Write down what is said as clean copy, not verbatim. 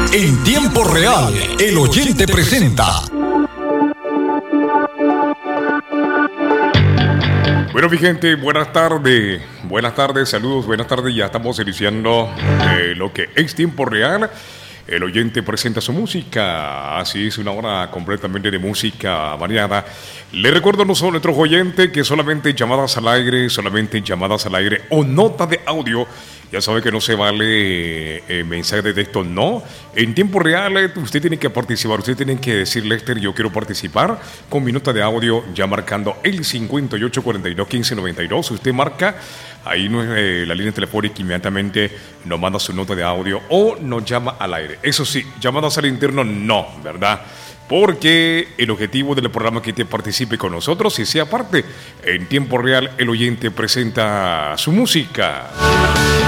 En tiempo real, el oyente presenta. Bueno, mi gente, buenas tardes, saludos, buenas tardes. Ya estamos iniciando lo que es tiempo real. El oyente presenta su música, así es, una hora completamente de música variada. Le recuerdo a nuestros oyentes que solamente llamadas al aire o nota de audio. Ya sabe que no se vale mensaje de texto, no. En tiempo real usted tiene que participar, usted tiene que decir, Lester, yo quiero participar con mi nota de audio, ya marcando el 58421592. Usted marca ahí la línea telefónica, inmediatamente nos manda su nota de audio o nos llama al aire. Eso sí, llamadas al interno no, ¿verdad? Porque el objetivo del programa es que te participe con nosotros y sea parte. En tiempo real, el oyente presenta su música.